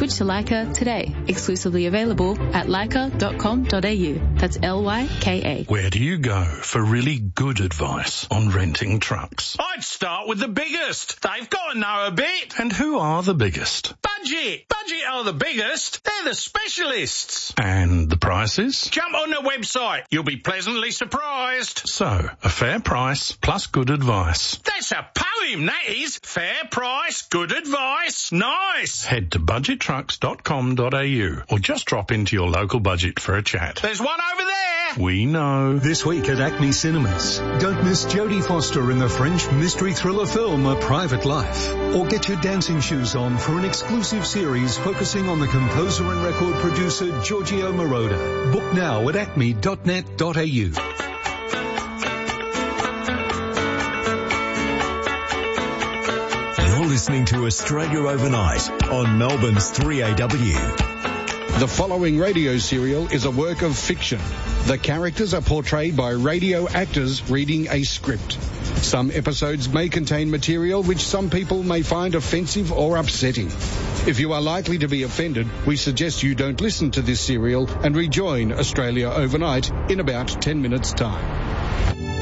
Switch to Leica today. Exclusively available at leica.com.au. That's Lyka. Where do you go for really good advice on renting trucks? I'd start with the biggest. They've got to know a bit. And who are the biggest? Budget. Budget are the biggest. They're the specialists. And the prices? Jump on the website. You'll be pleasantly surprised. So, a fair price plus good advice. That's a poem, that is. Fair price, good advice. Nice. Head to budgettrucks.com.au or just drop into your local budget for a chat. There's one over there. We know. This week at Acme Cinemas, don't miss Jodie Foster in the French mystery thriller film A Private Life. Or get your dancing shoes on for an exclusive series focusing on the composer and record producer Giorgio Moroder. Book now at acme.net.au. You're listening to Australia Overnight on Melbourne's 3AW. The following radio serial is a work of fiction. The characters are portrayed by radio actors reading a script. Some episodes may contain material which some people may find offensive or upsetting. If you are likely to be offended, we suggest you don't listen to this serial and rejoin Australia Overnight in about 10 minutes' time.